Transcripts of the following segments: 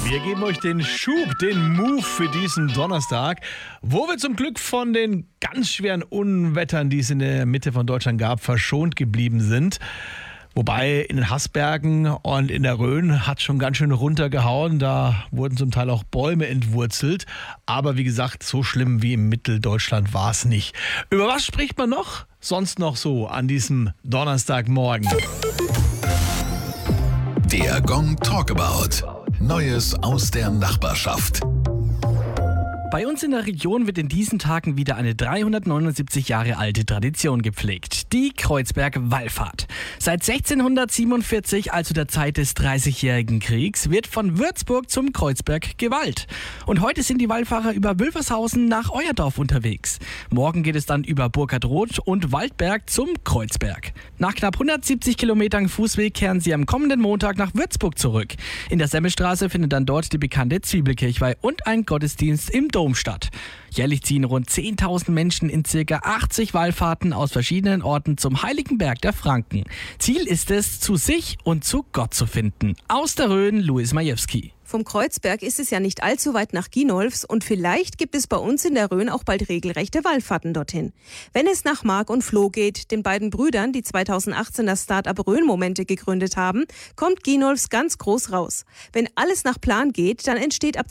Wir geben euch den Schub, den Move für diesen Donnerstag, wo wir zum Glück von den ganz schweren Unwettern, die es in der Mitte von Deutschland gab, verschont geblieben sind. Wobei in den Haßbergen und in der Rhön hat schon ganz schön runtergehauen. Da wurden zum Teil auch Bäume entwurzelt. Aber wie gesagt, so schlimm wie im Mitteldeutschland war es nicht. Über was spricht man noch? Sonst noch so an diesem Donnerstagmorgen. Der Gong Talkabout. Neues aus der Nachbarschaft. Bei uns in der Region wird in diesen Tagen wieder eine 379 Jahre alte Tradition gepflegt. Die Kreuzberg-Wallfahrt. Seit 1647, also der Zeit des Dreißigjährigen Kriegs, wird von Würzburg zum Kreuzberg gewallt. Und heute sind die Wallfahrer über Wülfershausen nach Euerdorf unterwegs. Morgen geht es dann über Burkhardroth und Waldberg zum Kreuzberg. Nach knapp 170 Kilometern Fußweg kehren sie am kommenden Montag nach Würzburg zurück. In der Semmelstraße findet dann dort die bekannte Zwiebelkirchweih und ein Gottesdienst im Dom statt. Jährlich ziehen rund 10.000 Menschen in ca. 80 Wallfahrten aus verschiedenen Orten zum Heiligen Berg der Franken. Ziel ist es, zu sich und zu Gott zu finden. Aus der Rhön, Luis Majewski. Vom Kreuzberg ist es ja nicht allzu weit nach Ginolfs und vielleicht gibt es bei uns in der Rhön auch bald regelrechte Wallfahrten dorthin. Wenn es nach Marc und Flo geht, den beiden Brüdern, die 2018 das Start-up Rhön-Momente gegründet haben, kommt Ginolfs ganz groß raus. Wenn alles nach Plan geht, dann entsteht ab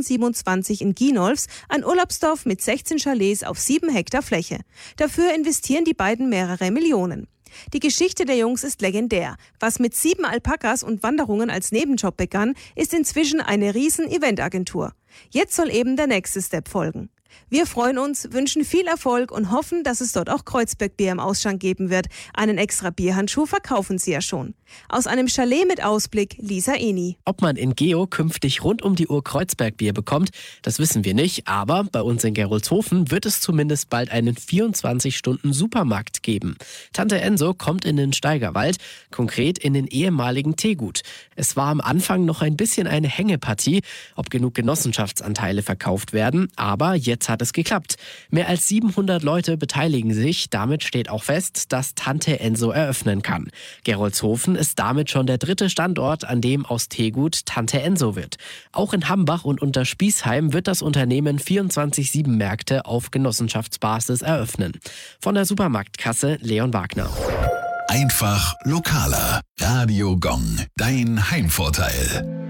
2027 in Ginolfs ein Urlaubsdorf mit 16 Chalets auf 7 Hektar Fläche. Dafür investieren die beiden mehrere Millionen. Die Geschichte der Jungs ist legendär. Was mit 7 Alpakas und Wanderungen als Nebenjob begann, ist inzwischen eine riesen Eventagentur. Jetzt soll eben der nächste Step folgen. Wir freuen uns, wünschen viel Erfolg und hoffen, dass es dort auch Kreuzbergbier im Ausschank geben wird. Einen extra Bierhandschuh verkaufen sie ja schon. Aus einem Chalet mit Ausblick, Lisa Eni. Ob man in Geo künftig rund um die Uhr Kreuzbergbier bekommt, das wissen wir nicht. Aber bei uns in Gerolzhofen wird es zumindest bald einen 24-Stunden-Supermarkt geben. Tante Enso kommt in den Steigerwald, konkret in den ehemaligen Teegut. Es war am Anfang noch ein bisschen eine Hängepartie, ob genug Genossenschaftsanteile verkauft werden. Aber jetzt hat es geklappt. Mehr als 700 Leute beteiligen sich. Damit steht auch fest, dass Tante Enso eröffnen kann. Gerolzhofen ist damit schon der 3. Standort, an dem aus Teegut Tante Enso wird. Auch in Hambach und Unterspießheim wird das Unternehmen 24/7 Märkte auf Genossenschaftsbasis eröffnen. Von der Supermarktkasse Leon Wagner. Einfach lokaler. Radio Gong. Dein Heimvorteil.